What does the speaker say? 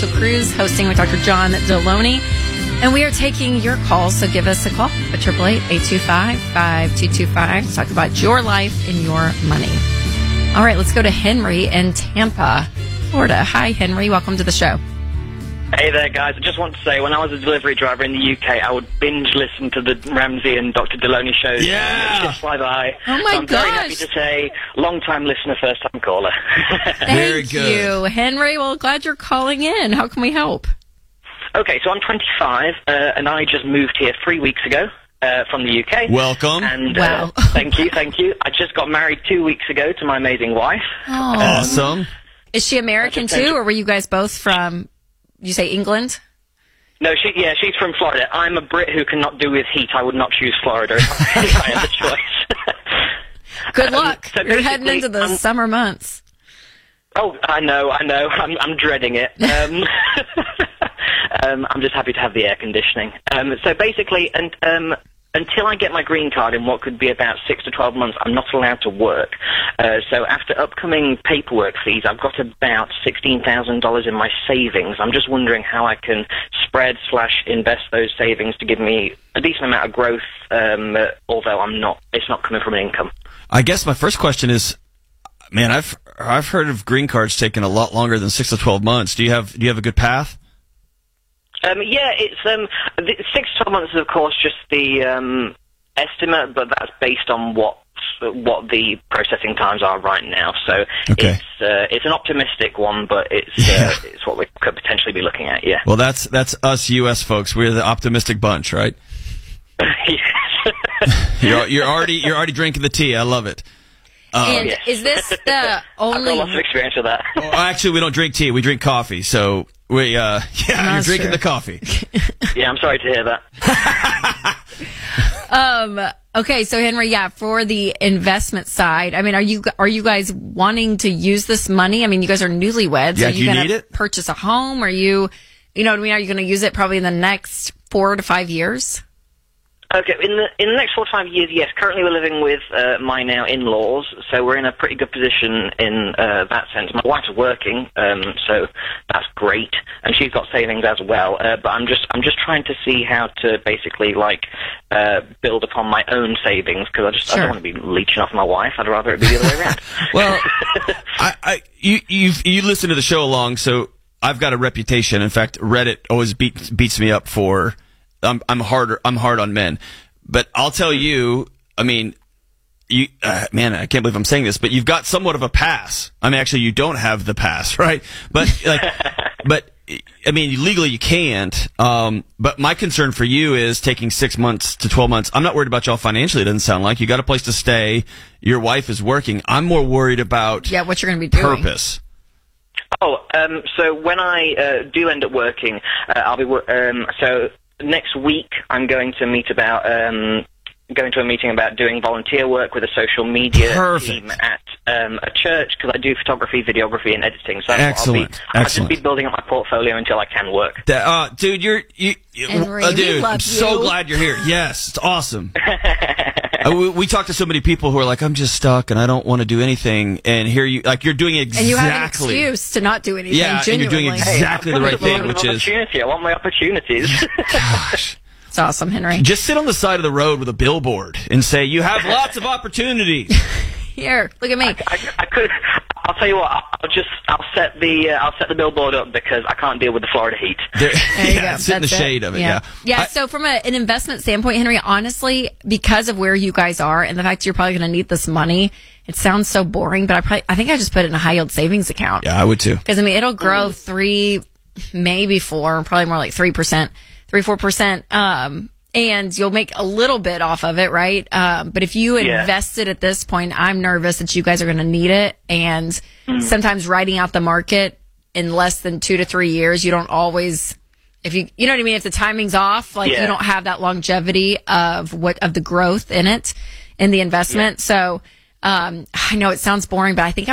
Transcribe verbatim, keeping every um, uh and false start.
Cruz hosting with Doctor John Deloney. And we are taking your calls, so give us a call at eight eight eight, eight two five, five two two five to talk about your life and your money. All right, let's go to Henry in Tampa, Florida. Hi, Henry. Welcome to the show. Hey there, guys. I just want to say, when I was a delivery driver in the U K, I would binge listen to the Ramsey and Doctor Deloney shows. Yeah! Just fly by. Oh, my so I'm gosh. very happy to say, long-time listener, first-time caller. Thank Very good. you, Henry. Well, glad you're calling in. How can we help? Okay, so I'm twenty-five, uh, and I just moved here three weeks ago uh, from the U K. Welcome. And, Wow. uh, thank you, thank you. I just got married two weeks ago to my amazing wife. Oh. Awesome. Is she American, too, or were you guys both from, you say England? No, she, yeah, she's from Florida. I'm a Brit who cannot do with heat. I would not choose Florida if I had the choice. Good luck. Um, so You're heading basically, into the um, summer months. Oh, I know, I know. I'm, I'm dreading it. Um, um, I'm just happy to have the air conditioning. Um, so basically, and um, until I get my green card in what could be about six to twelve months, I'm not allowed to work. Uh, so after upcoming paperwork fees, I've got about sixteen thousand dollars in my savings. I'm just wondering how I can spread slash invest those savings to give me a decent amount of growth, um, uh, although I'm not. It's not coming from an income. I guess my first question is, man, I've I've heard of green cards taking a lot longer than six to twelve months. Do you have do you have a good path? Um, yeah, it's um, the six to twelve months is of course just the um, estimate, but that's based on what what the processing times are right now. So Okay. it's uh, it's an optimistic one, but it's Yeah. uh, it's what we could potentially be looking at. Yeah. Well, that's that's us U S folks. We're the optimistic bunch, right? You're you're already you're already drinking the tea. I love it. Um, and yeah. is this the I've got only... lots of experience with that. well, actually, we don't drink tea. We drink coffee. So we uh, yeah, Not you're drinking sure. the coffee. Yeah, I'm sorry to hear that. Um. Okay, so Henry, yeah, for the investment side, I mean, are you are you guys wanting to use this money? I mean, you guys are newlyweds. Yeah, are do you you going need to it? purchase a home? Are you, you know what I mean? Are you going to use it probably in the next four to five years? Okay, in the in the next four to five years, yes. Currently, we're living with uh, my now in-laws, so we're in a pretty good position in uh, that sense. My wife's working, um, so that's great, and she's got savings as well. Uh, but I'm just I'm just trying to see how to basically like uh, build upon my own savings because I just I Sure. don't want to be leeching off my wife. I'd rather it be the other way around. Well, I, I you you you listen to the show along, so I've got a reputation. In fact, Reddit always beats beats me up for. I'm I'm harder. I'm hard on men, but I'll tell you. I mean, you uh, man, I can't believe I'm saying this, but you've got somewhat of a pass. I mean, actually, you don't have the pass, right? But like, but I mean, legally you can't. Um, but my concern for you is taking six months to twelve months. I'm not worried about y'all financially. It doesn't sound like you got a place to stay. Your wife is working. I'm more worried about Yeah, what you're going to be doing. purpose. Oh, um, so when I uh, do end up working, uh, I'll be wor- um, so. Next week, I'm going to meet about um, going to a meeting about doing volunteer work with a social media Perfect. team at um, a church because I do photography, videography, and editing. So Excellent. I'll, be, I'll Excellent. just be building up my portfolio until I can work. That, uh, dude, you're you, you Henry, uh, we dude. love I'm so you. glad you're here. Yes, it's awesome. uh, we, we talk to so many people who are like, I'm just stuck and I don't want to do anything. And here you like you're doing exactly. And you have an excuse to not do anything. Yeah, and you're genuinely. doing exactly the right thing, which is opportunity. I want my opportunities. gosh. It's awesome, Henry. Just sit on the side of the road with a billboard and say you have lots of opportunities. Here, look at me. I, I could. I'll tell you what. I'll just. I'll set the. Uh, I'll set the billboard up because I can't deal with the Florida heat. There, There you yeah, go. sit in the That's it. shade of it. Yeah. Yeah. I- so from a, an investment standpoint, Henry, honestly, because of where you guys are and the fact you're probably going to need this money, it sounds so boring, but I probably, I think I just put it in a high yield savings account. yeah, I would too. Because I mean, it'll grow three, maybe four, probably more like three percent, three, four percent. Um, and you'll make a little bit off of it, right? Um, but if you Yeah. invest it at this point, I'm nervous that you guys are going to need it. And sometimes riding out the market in less than two to three years, you don't always, if you, you know what I mean? If the timing's off, like Yeah. you don't have that longevity of what, of the growth in it, in the investment. So, um, I know it sounds boring, but I think I